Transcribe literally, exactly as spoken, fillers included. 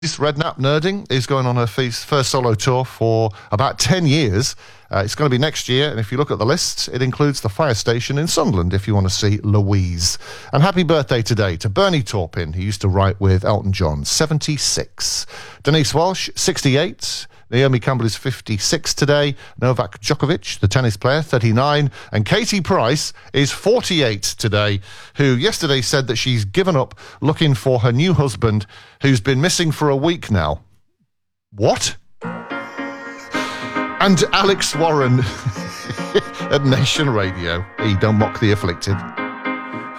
Redknapp Nerding is going on her first solo tour for about ten years. Uh, it's going to be next year, and if you look at the list, it includes the fire station in Sunderland if you want to see Louise. And happy birthday today to Bernie Taupin, who used to write with Elton John, seventy-six. Denise Walsh, sixty-eight. Naomi Campbell is fifty-six today. Novak Djokovic, the tennis player, thirty-nine. And Katie Price is forty-eight today, who yesterday said that she's given up looking for her new husband, who's been missing for a week now. What? And Alex Warren at Nation Radio. He don't mock the afflicted.